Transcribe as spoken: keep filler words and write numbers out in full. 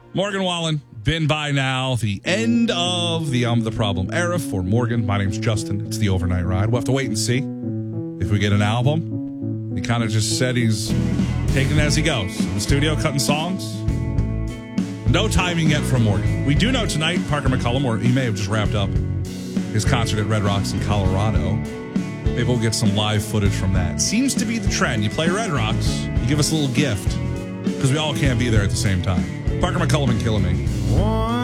Morgan Wallen, been by now. The end of the Um the Problem era for Morgan. My name's Justin. It's the Overnight Ride. We'll have to wait and see if we get an album. He kind of just said he's taking it as he goes. In the studio, cutting songs. No timing yet from Morgan. We do know tonight, Parker McCollum, or he may have just wrapped up his concert at Red Rocks in Colorado. Maybe we'll get some live footage from that. Seems to be the trend. You play Red Rocks, you give us a little gift, because we all can't be there at the same time. Parker McCollum and Killing Me.